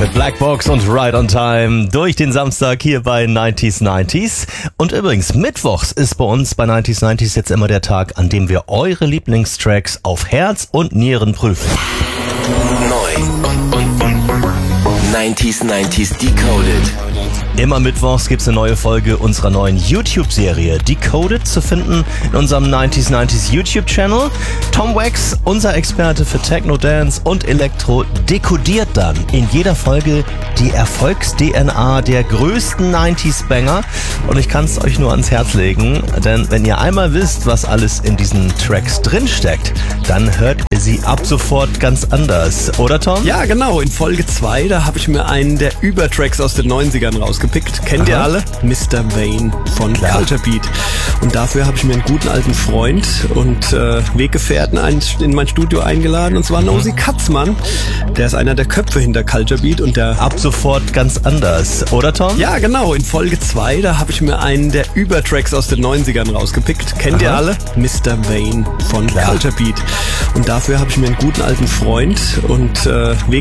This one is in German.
mit Blackbox und Right on Time durch den Samstag hier bei 90s. Und übrigens, mittwochs ist bei uns bei 90s jetzt immer der Tag, an dem wir eure Lieblingstracks auf Herz und Nieren prüfen. Neu und 90s Decoded. Immer mittwochs gibt's eine neue Folge unserer neuen YouTube-Serie Decoded zu finden in unserem 90s YouTube-Channel. Tom Wax, unser Experte für Techno, Dance und Elektro, dekodiert dann in jeder Folge die Erfolgs-DNA der größten 90s-Banger. Und ich kann's euch nur ans Herz legen, denn wenn ihr einmal wisst, was alles in diesen Tracks drinsteckt, dann hört ihr sie ab sofort ganz anders. Oder Tom? Ja, genau. In Folge 2, da habe ich mir einen der Übertracks aus den 90ern rausgepickt. Kennt ihr alle? Mr. Vane von Culture Beat. Und dafür habe ich mir einen guten alten Freund und Weggefährten in mein Studio eingeladen. Und zwar Nosy Katzmann. Der ist einer der Köpfe hinter Culture Beat. Und der ab sofort ganz anders. Oder Tom? Ja, genau. In Folge 2, da habe ich mir einen der Übertracks aus den 90ern rausgepickt. Kennt ihr alle? Mr. Vane von Culture Beat. Und dafür habe ich mir einen guten alten Freund und